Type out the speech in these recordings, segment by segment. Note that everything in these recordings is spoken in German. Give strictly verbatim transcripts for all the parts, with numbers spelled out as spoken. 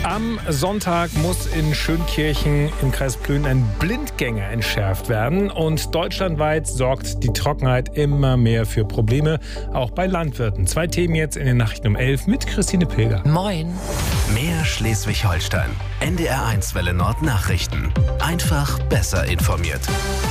Am Sonntag muss in Schönkirchen im Kreis Plön ein Blindgänger entschärft werden. Und deutschlandweit sorgt die Trockenheit immer mehr für Probleme, auch bei Landwirten. Zwei Themen jetzt in den Nachrichten um elf mit Christine Pilger. Moin. Mehr Schleswig-Holstein. N D R eins Welle Nord Nachrichten. Einfach besser informiert.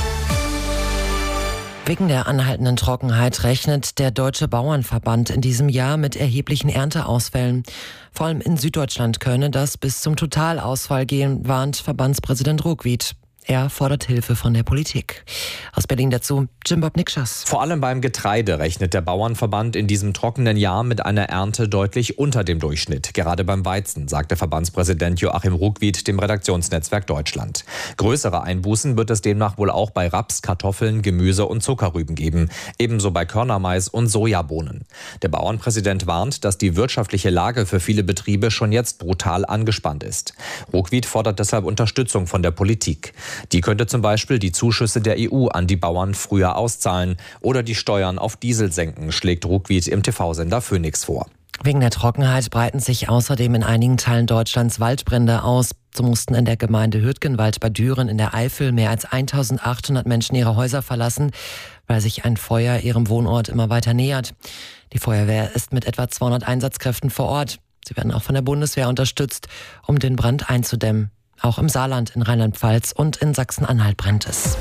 Wegen der anhaltenden Trockenheit rechnet der Deutsche Bauernverband in diesem Jahr mit erheblichen Ernteausfällen. Vor allem in Süddeutschland könne das bis zum Totalausfall gehen, warnt Verbandspräsident Ruckwied. Er fordert Hilfe von der Politik. Aus Berlin dazu Jim Bob Nikschas. Vor allem beim Getreide rechnet der Bauernverband in diesem trockenen Jahr mit einer Ernte deutlich unter dem Durchschnitt. Gerade beim Weizen, sagte Verbandspräsident Joachim Ruckwied dem Redaktionsnetzwerk Deutschland. Größere Einbußen wird es demnach wohl auch bei Raps, Kartoffeln, Gemüse und Zuckerrüben geben. Ebenso bei Körnermais und Sojabohnen. Der Bauernpräsident warnt, dass die wirtschaftliche Lage für viele Betriebe schon jetzt brutal angespannt ist. Ruckwied fordert deshalb Unterstützung von der Politik. Die könnte zum Beispiel die Zuschüsse der E U an die Bauern früher auszahlen oder die Steuern auf Diesel senken, schlägt Ruckwied im T V-Sender Phoenix vor. Wegen der Trockenheit breiten sich außerdem in einigen Teilen Deutschlands Waldbrände aus. So mussten in der Gemeinde Hürtgenwald bei Düren in der Eifel mehr als eintausendachthundert Menschen ihre Häuser verlassen, weil sich ein Feuer ihrem Wohnort immer weiter nähert. Die Feuerwehr ist mit etwa zweihundert Einsatzkräften vor Ort. Sie werden auch von der Bundeswehr unterstützt, um den Brand einzudämmen. Auch im Saarland, in Rheinland-Pfalz und in Sachsen-Anhalt brennt es.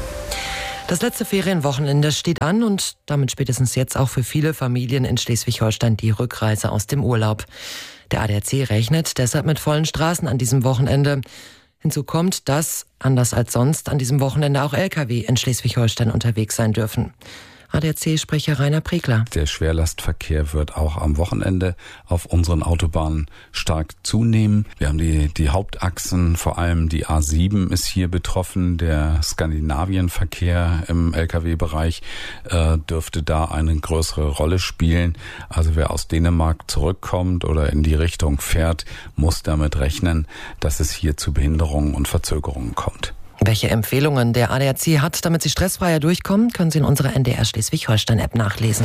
Das letzte Ferienwochenende steht an und damit spätestens jetzt auch für viele Familien in Schleswig-Holstein die Rückreise aus dem Urlaub. Der A D A C rechnet deshalb mit vollen Straßen an diesem Wochenende. Hinzu kommt, dass, anders als sonst, an diesem Wochenende auch L K W in Schleswig-Holstein unterwegs sein dürfen. A D A C-Sprecher Rainer Pregler. Der Schwerlastverkehr wird auch am Wochenende auf unseren Autobahnen stark zunehmen. Wir haben die, die Hauptachsen, vor allem die A sieben ist hier betroffen. Der Skandinavienverkehr im L K W-Bereich äh, dürfte da eine größere Rolle spielen. Also wer aus Dänemark zurückkommt oder in die Richtung fährt, muss damit rechnen, dass es hier zu Behinderungen und Verzögerungen kommt. Welche Empfehlungen der A D A C hat, damit Sie stressfreier durchkommen, können Sie in unserer N D R Schleswig-Holstein-App nachlesen.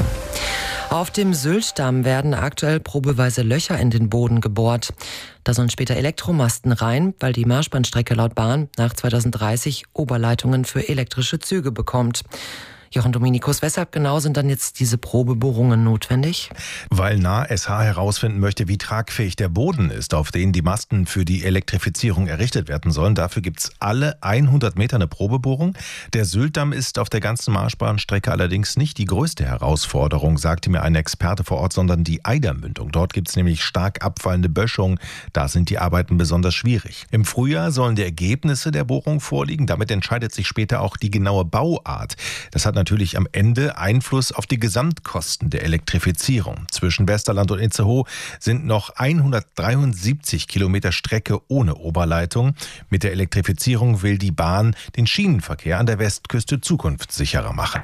Auf dem Sylt-Damm werden aktuell probeweise Löcher in den Boden gebohrt. Da sollen später Elektromasten rein, weil die Marschbahnstrecke laut Bahn nach zweitausenddreißig Oberleitungen für elektrische Züge bekommt. Jochen Dominikus, weshalb genau sind dann jetzt diese Probebohrungen notwendig? Weil N A S H herausfinden möchte, wie tragfähig der Boden ist, auf den die Masten für die Elektrifizierung errichtet werden sollen. Dafür gibt's alle hundert Meter eine Probebohrung. Der Sylt-Damm ist auf der ganzen Marschbahnstrecke allerdings nicht die größte Herausforderung, sagte mir ein Experte vor Ort, sondern die Eidermündung. Dort gibt's nämlich stark abfallende Böschungen. Da sind die Arbeiten besonders schwierig. Im Frühjahr sollen die Ergebnisse der Bohrung vorliegen. Damit entscheidet sich später auch die genaue Bauart. Das hat natürlich am Ende Einfluss auf die Gesamtkosten der Elektrifizierung. Zwischen Westerland und Itzehoe sind noch hundertdreiundsiebzig Kilometer Strecke ohne Oberleitung. Mit der Elektrifizierung will die Bahn den Schienenverkehr an der Westküste zukunftssicherer machen.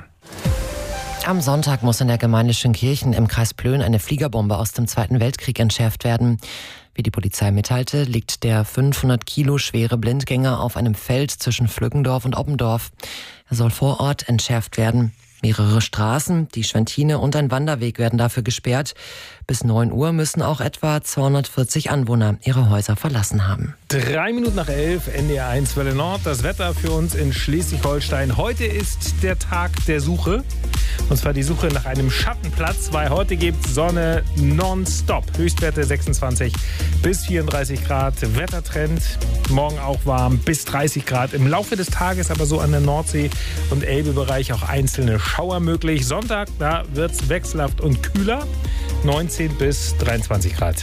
Am Sonntag muss in der Gemeinde Schönkirchen im Kreis Plön eine Fliegerbombe aus dem Zweiten Weltkrieg entschärft werden. Wie die Polizei mitteilte, liegt der fünfhundert Kilo schwere Blindgänger auf einem Feld zwischen Flückendorf und Oppendorf. Er soll vor Ort entschärft werden. Mehrere Straßen, die Schwentine und ein Wanderweg werden dafür gesperrt. Bis neun Uhr müssen auch etwa zweihundertvierzig Anwohner ihre Häuser verlassen haben. Drei Minuten nach elf, N D R eins Welle Nord. Das Wetter für uns in Schleswig-Holstein. Heute ist der Tag der Suche. Und zwar die Suche nach einem Schattenplatz, weil heute gibt es Sonne nonstop. Höchstwerte sechsundzwanzig bis vierunddreißig Grad. Wettertrend, morgen auch warm bis dreißig Grad. Im Laufe des Tages aber so an der Nordsee- und Elbe-Bereich auch einzelne Schauer möglich. Sonntag, da wird es wechselhaft und kühler. neunzehn bis dreiundzwanzig Grad.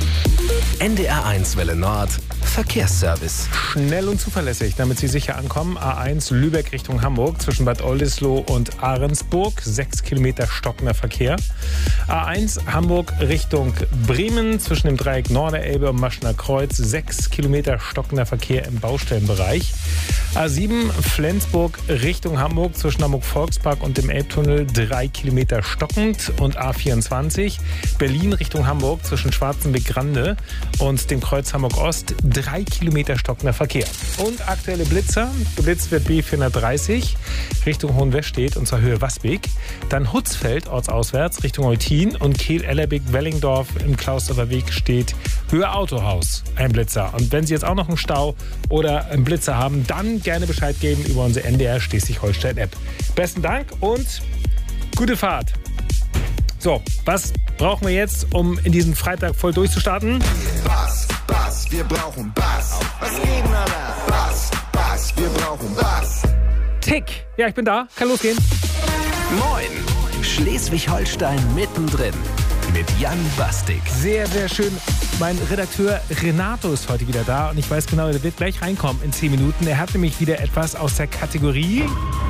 N D R eins Welle Nord Verkehrsservice. Schnell und zuverlässig, damit Sie sicher ankommen. A eins Lübeck Richtung Hamburg zwischen Bad Oldesloe und Ahrensburg. Sechs Kilometer stockender Verkehr. A eins Hamburg Richtung Bremen zwischen dem Dreieck Norderelbe und Maschner Kreuz. Sechs Kilometer stockender Verkehr im Baustellenbereich. A sieben Flensburg Richtung Hamburg zwischen Hamburg Volkspark und dem Elbtunnel. Drei Kilometer stockend. Und A vierundzwanzig Berlin Richtung Hamburg zwischen Schwarzenbeck-Grande und dem Kreuz Hamburg Ost. Drei Kilometer stockender Verkehr. Und aktuelle Blitzer. Geblitzt wird B vierhundertdreißig Richtung Hohenwestedt und zur Höhe Wasbeek. Dann Hutzfeld ortsauswärts Richtung Eutin und Kehl-Ellerbeck-Wellingdorf im Klausdorfer Weg steht Höhe Autohaus, ein Blitzer. Und wenn Sie jetzt auch noch einen Stau oder einen Blitzer haben, dann gerne Bescheid geben über unsere N D R Schleswig-Holstein-App. Besten Dank und gute Fahrt. So, was brauchen wir jetzt, um in diesen Freitag voll durchzustarten? Bass, Bass, wir brauchen Bass. Was geht, Nana? Bass, Bass, wir brauchen Bass. Tick. Ja, ich bin da. Kann losgehen. Moin. Schleswig-Holstein mittendrin. Mit Jan Bastik. Sehr, sehr schön. Mein Redakteur Renato ist heute wieder da und ich weiß genau, er wird gleich reinkommen in zehn Minuten. Er hat nämlich wieder etwas aus der Kategorie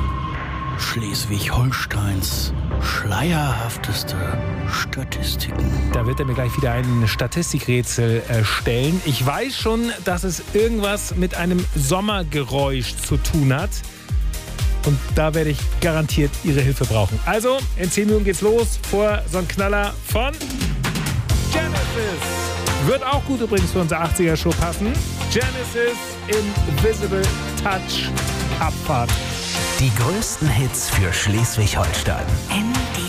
Schleswig-Holsteins schleierhafteste Statistiken. Da wird er mir gleich wieder ein Statistikrätsel äh, stellen. Ich weiß schon, dass es irgendwas mit einem Sommergeräusch zu tun hat. Und da werde ich garantiert Ihre Hilfe brauchen. Also, in zehn Minuten geht's los. Vor so ein Knaller von Genesis. Wird auch gut übrigens für unsere achtziger-Show passen. Genesis Invisible Touch. Abfahrt. Die größten Hits für Schleswig-Holstein. N D